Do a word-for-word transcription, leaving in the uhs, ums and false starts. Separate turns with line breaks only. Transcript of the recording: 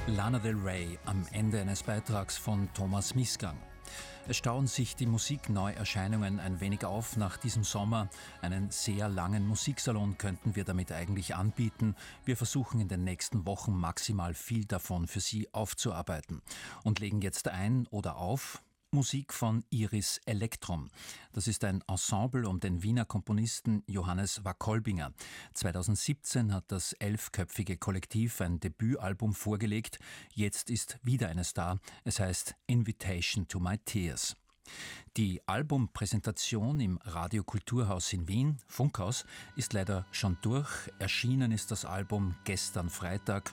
Lana Del Rey am Ende eines Beitrags von Thomas Misgang. Es stauen sich die Musikneuerscheinungen ein wenig auf nach diesem Sommer. Einen sehr langen Musiksalon könnten wir damit eigentlich anbieten. Wir versuchen in den nächsten Wochen maximal viel davon für Sie aufzuarbeiten und legen jetzt ein oder auf Musik von Iris Elektrum. Das ist ein Ensemble um den Wiener Komponisten Johannes Wackolbinger. zweitausendsiebzehn hat das elfköpfige Kollektiv ein Debütalbum vorgelegt. Jetzt ist wieder eines da. Es heißt Invitation to My Tears. Die Albumpräsentation im Radio Kulturhaus in Wien, Funkhaus, ist leider schon durch. Erschienen ist das Album gestern Freitag